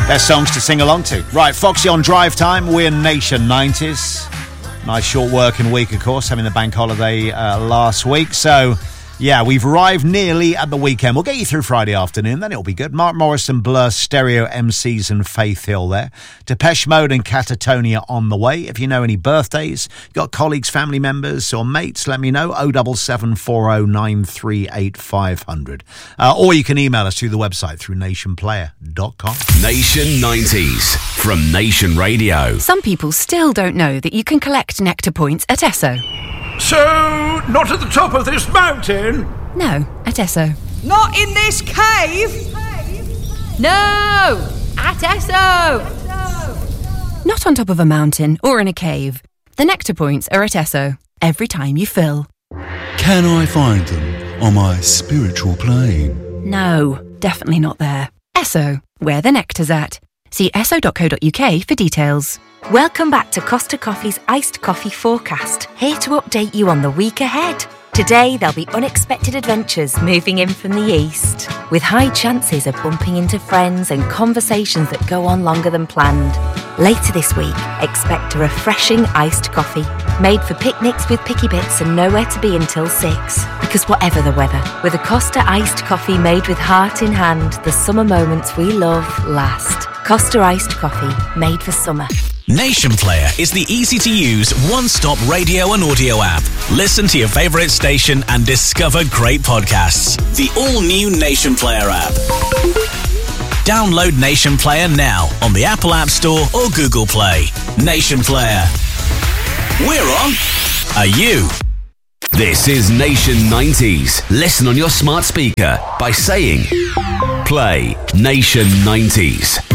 They're songs to sing along to. Right, Foxy on Drive Time. We're Nation 90s. Nice short working week, of course, having the bank holiday last week. So, yeah, we've arrived nearly at the weekend. We'll get you through Friday afternoon, then it'll be good. Mark Morrison, Blur, Stereo MCs and Faith Hill there. Depeche Mode and Catatonia on the way. If you know any birthdays, you've got colleagues, family members or mates, let me know. 07740 500. Or you can email us through the website through nationplayer.com. Nation 90s from Nation Radio. Some people still don't know that you can collect Nectar points at Esso. So, not at the top of this mountain? No, at Esso. Not in this cave? No! At Esso! Not on top of a mountain or in a cave. The Nectar points are at Esso every time you fill. Can I find them on my spiritual plane? No, definitely not there. Esso, where the nectar's at. See esso.co.uk for details. Welcome back to Costa Coffee's Iced Coffee Forecast, here to update you on the week ahead. Today, there'll be unexpected adventures moving in from the east, with high chances of bumping into friends and conversations that go on longer than planned. Later this week, expect a refreshing iced coffee, made for picnics with picky bits and nowhere to be until 6. Because whatever the weather, with a Costa iced coffee made with heart in hand, the summer moments we love last. Costa iced coffee, made for summer. Nation Player is the easy-to-use one-stop radio and audio app. Listen to your favourite station and discover great podcasts. The all-new Nation Player app. Download Nation Player now on the Apple App Store or Google Play. Nation Player. We're on. Are you? This is Nation 90s. Listen on your smart speaker by saying, play Nation 90s.